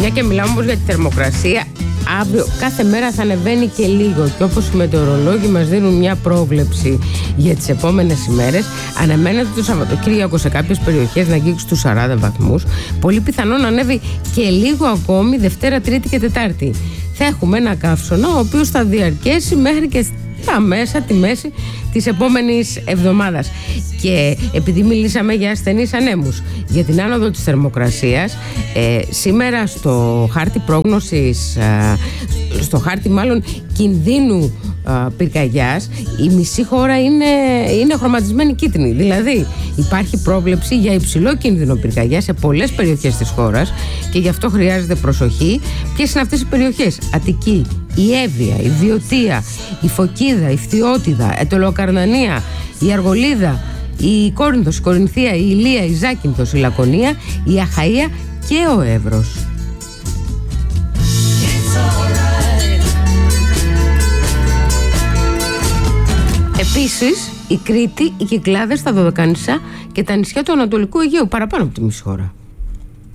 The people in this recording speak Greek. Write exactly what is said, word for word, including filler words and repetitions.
Μια και μιλάμε όμως για τη θερμοκρασία, αύριο κάθε μέρα θα ανεβαίνει και λίγο, και όπως οι μετεωρολόγοι μας δίνουν μια πρόβλεψη για τις επόμενες ημέρες, αναμένεται το Σαββατοκύριακο σε κάποιες περιοχές να αγγίξει τους σαράντα βαθμούς. Πολύ πιθανόν να ανέβει και λίγο ακόμη Δευτέρα, Τρίτη και Τετάρτη. Θα έχουμε ένα καύσωνα ο οποίος θα διαρκέσει μέχρι και τα μέσα, τη μέση της επόμενης εβδομάδας. Και επειδή μιλήσαμε για ασθενείς ανέμους, για την άνοδο της θερμοκρασίας, ε, σήμερα στο χάρτη πρόγνωσης, ε, στο χάρτη μάλλον κινδύνου ε, πυρκαγιάς, η μισή χώρα είναι, είναι χρωματισμένη κίτρινη. Δηλαδή υπάρχει πρόβλεψη για υψηλό κίνδυνο πυρκαγιάς σε πολλές περιοχές της χώρας, και γι' αυτό χρειάζεται προσοχή. Ποιες είναι αυτές οι περιοχές? Αττική, η Εύβοια, η Βιωτία, η Φωκίδα, η Φθιώτιδα, Ετωλοκαρνανία, η Αργολίδα, η Κόρινθος, η Κορινθία, η Ηλία, η Ζάκυνθος, η Λακωνία, η Αχαΐα και ο Εύρος. Επίσης η Κρήτη, οι Κυκλάδες, τα Δωδεκανησά και τα νησιά του Ανατολικού Αιγαίου, παραπάνω από τη μισή χώρα.